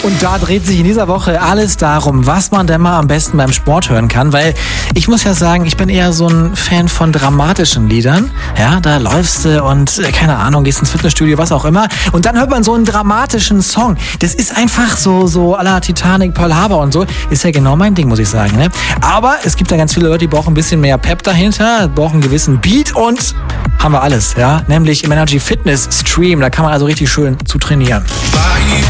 Und da dreht sich in dieser Woche alles darum, was man denn mal am besten beim Sport hören kann, weil ich muss ja sagen, ich bin eher so ein Fan von dramatischen Liedern. Ja, da läufst du und keine Ahnung, gehst ins Fitnessstudio, was auch immer. Und dann hört man so einen dramatischen Song. Das ist einfach so à la Titanic, Pearl Harbor und so. Ist ja genau mein Ding, muss ich sagen. Ne? Aber es gibt da ganz viele Leute, die brauchen ein bisschen mehr Pep dahinter, brauchen einen gewissen Beat und haben wir alles, ja, nämlich im Energy Fitness Stream. Da kann man also richtig schön zu trainieren.